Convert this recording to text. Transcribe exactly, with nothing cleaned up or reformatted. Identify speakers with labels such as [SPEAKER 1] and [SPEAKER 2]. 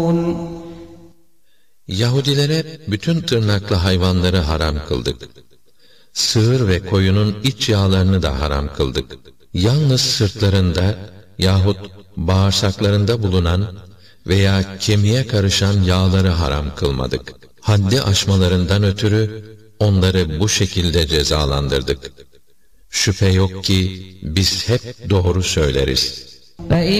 [SPEAKER 1] Yahudilere bütün tırnaklı hayvanları haram kıldık. Sığır ve koyunun iç yağlarını da haram kıldık. Yalnız sırtlarında yahut bağırsaklarında bulunan veya kemiğe karışan yağları haram kılmadık. Haddi aşmalarından ötürü onları bu şekilde cezalandırdık. Şüphe yok ki biz hep doğru söyleriz.